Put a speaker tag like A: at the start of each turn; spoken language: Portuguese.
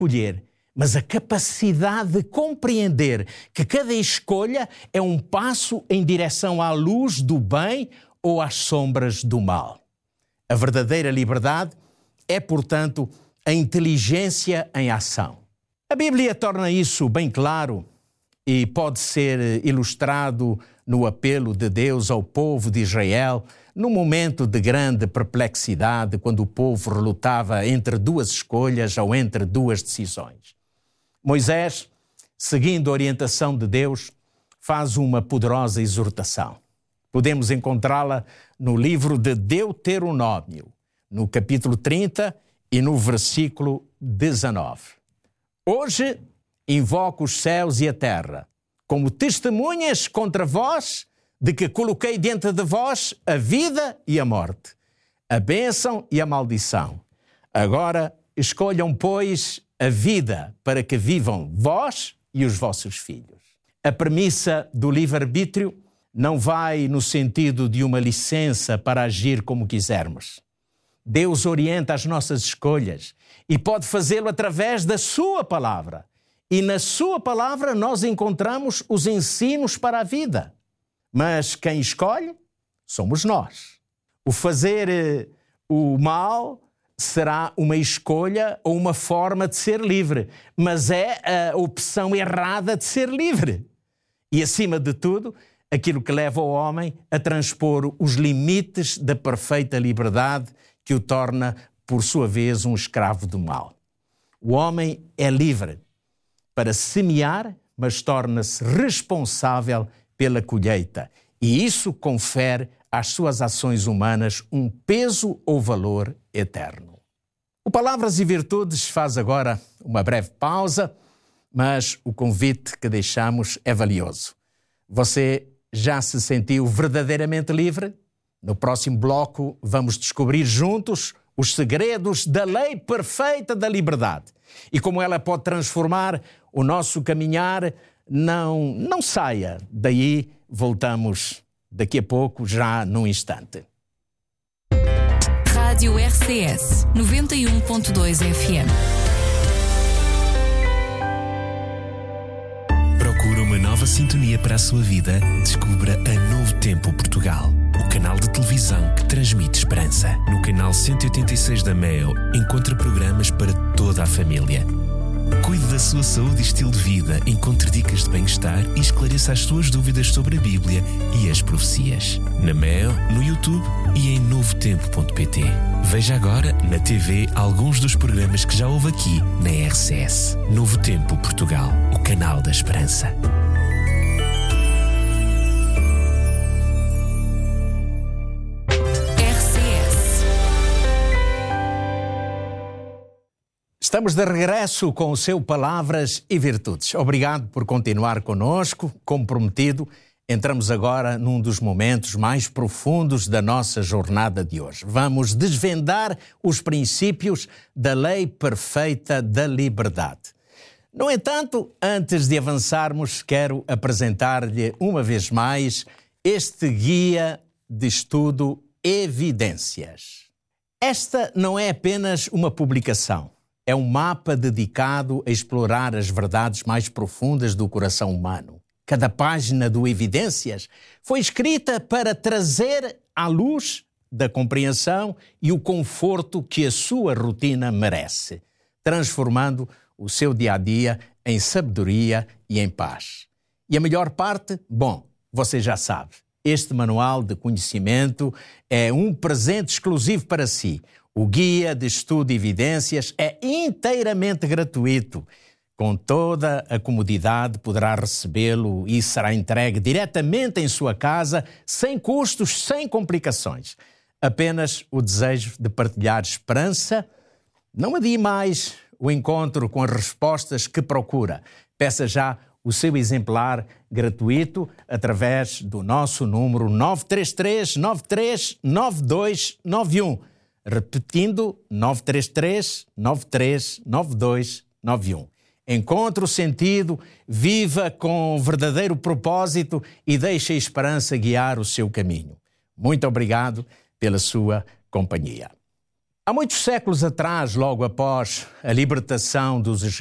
A: escolher, mas a capacidade de compreender que cada escolha é um passo em direção à luz do bem ou às sombras do mal. A verdadeira liberdade é, portanto, a inteligência em ação. A Bíblia torna isso bem claro e pode ser ilustrado no apelo de Deus ao povo de Israel num momento de grande perplexidade, quando o povo relutava entre duas escolhas ou entre duas decisões. Moisés, seguindo a orientação de Deus, faz uma poderosa exortação. Podemos encontrá-la no livro de Deuteronômio, no capítulo 30 e no versículo 19. Hoje invoco os céus e a terra como testemunhas contra vós de que coloquei diante de vós a vida e a morte, a bênção e a maldição. Agora escolham, pois, a vida para que vivam vós e os vossos filhos. A premissa do livre-arbítrio não vai no sentido de uma licença para agir como quisermos. Deus orienta as nossas escolhas e pode fazê-lo através da sua palavra. E na sua palavra nós encontramos os ensinos para a vida. Mas quem escolhe somos nós. O fazer o mal será uma escolha ou uma forma de ser livre, mas é a opção errada de ser livre. E, acima de tudo, aquilo que leva o homem a transpor os limites da perfeita liberdade que o torna, por sua vez, um escravo do mal. O homem é livre para semear, mas torna-se responsável pela colheita. E isso confere às suas ações humanas um peso ou valor eterno. O Palavras e Virtudes faz agora uma breve pausa, mas o convite que deixamos é valioso. Você já se sentiu verdadeiramente livre? No próximo bloco vamos descobrir juntos os segredos da lei perfeita da liberdade e como ela pode transformar o nosso caminhar. Não saia daí, voltamos daqui a pouco, já num instante.
B: Rádio RCS 91.2 FM.
C: Procura uma nova sintonia para a sua vida? Descubra a Novo Tempo Portugal, o canal de televisão que transmite esperança. No canal 186 da MEO, encontra programas para toda a família. Cuide da sua saúde e estilo de vida, encontre dicas de bem-estar e esclareça as suas dúvidas sobre a Bíblia e as profecias. Na MEO, no YouTube e em novotempo.pt. Veja agora na TV alguns dos programas que já houve aqui na RCS. Novo Tempo Portugal, o canal da esperança.
A: Estamos de regresso com o seu Palavras e Virtudes. Obrigado por continuar conosco. Como prometido, entramos agora num dos momentos mais profundos da nossa jornada de hoje. Vamos desvendar os princípios da lei perfeita da liberdade. No entanto, antes de avançarmos, quero apresentar-lhe uma vez mais este guia de estudo Evidências. Esta não é apenas uma publicação. É um mapa dedicado a explorar as verdades mais profundas do coração humano. Cada página do Evidências foi escrita para trazer à luz da compreensão e o conforto que a sua rotina merece, transformando o seu dia-a-dia em sabedoria e em paz. E a melhor parte? Bom, você já sabe. Este manual de conhecimento é um presente exclusivo para si. O Guia de Estudo Evidências é inteiramente gratuito. Com toda a comodidade poderá recebê-lo e será entregue diretamente em sua casa, sem custos, sem complicações. Apenas o desejo de partilhar esperança. Não adie mais o encontro com as respostas que procura. Peça já o seu exemplar gratuito através do nosso número 933 93 9291. Repetindo, 933 93 9291. Encontre o sentido, viva com verdadeiro propósito e deixe a esperança guiar o seu caminho. Muito obrigado pela sua companhia. Há muitos séculos atrás, logo após a libertação dos